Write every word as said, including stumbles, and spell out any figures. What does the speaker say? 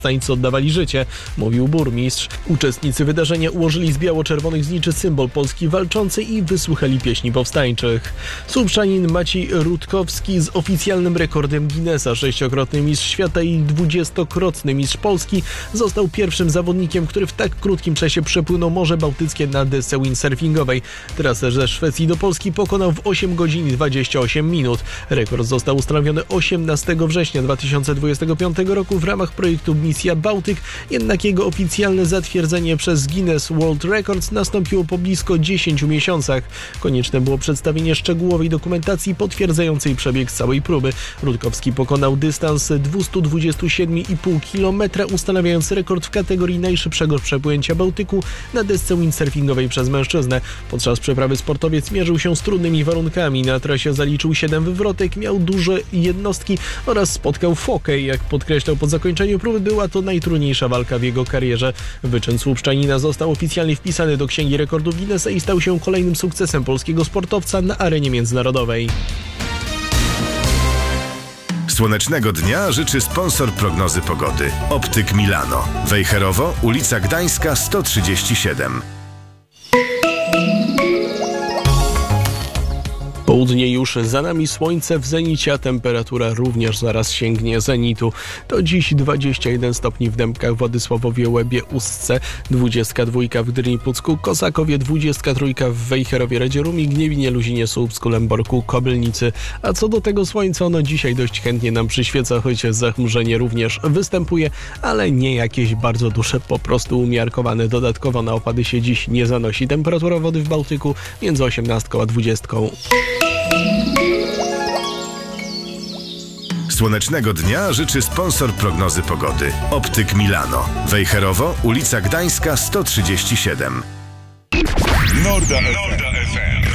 Stańcy oddawali życie, mówił burmistrz. Uczestnicy wydarzenia ułożyli z biało-czerwonych zniczy symbol Polski walczącej i wysłuchali pieśni powstańczych. Słupszanin Maciej Rutkowski z oficjalnym rekordem Guinnessa, sześciokrotny mistrz świata i dwudziestokrotny mistrz Polski, został pierwszym zawodnikiem, który w tak krótkim czasie przepłynął Morze Bałtyckie na desce windsurfingowej. Trasę ze Szwecji do Polski pokonał w osiem godzin i dwadzieścia osiem minut. Rekord został ustanowiony osiemnastego września dwa tysiące dwudziestego piątego roku w ramach projektu Misja Bałtyk, jednak jego oficjalne zatwierdzenie przez Guinness World Records nastąpiło po blisko dziesięciu miesiącach. Konieczne było przedstawienie szczegółowej dokumentacji potwierdzającej przebieg całej próby. Rutkowski pokonał dystans dwieście dwadzieścia siedem i pół kilometra, ustanawiając rekord w kategorii najszybszego przepłynięcia Bałtyku na desce windsurfingowej przez mężczyznę. Podczas przeprawy sportowiec mierzył się z trudnymi warunkami. Na trasie zaliczył siedem wywrotek, miał duże jednostki oraz spotkał fokę. Jak podkreślał po zakończeniu próby, była to najtrudniejsza walka w jego karierze. Wyczyn Słupszczanina został oficjalnie wpisany do Księgi Rekordów Guinnessa i stał się kolejnym sukcesem polskiego sportowca na arenie międzynarodowej. Słonecznego dnia życzy sponsor prognozy pogody. Optyk Milano. Wejherowo, ulica Gdańska sto trzydzieści siedem. Południe już za nami, słońce w zenicie, a temperatura również zaraz sięgnie zenitu. To dziś dwadzieścia jeden stopni w Dębkach, Władysławowie, Łebie, Ustce, dwadzieścia dwa w Gdyni, Pucku, Kosakowie, dwadzieścia trzy w Wejherowie, Radzierumie, Gniewinie, Luzinie, Słupsku, Lęborku, Kobylnicy. A co do tego słońca, ono dzisiaj dość chętnie nam przyświeca, choć zachmurzenie również występuje, ale nie jakieś bardzo duże, po prostu umiarkowane. Dodatkowo na opady się dziś nie zanosi. Temperatura wody w Bałtyku między osiemnastką a dwudziestką. Słonecznego dnia życzy sponsor prognozy pogody. Optyk Milano. Wejherowo, ulica Gdańska sto trzydzieści siedem. Norda F M.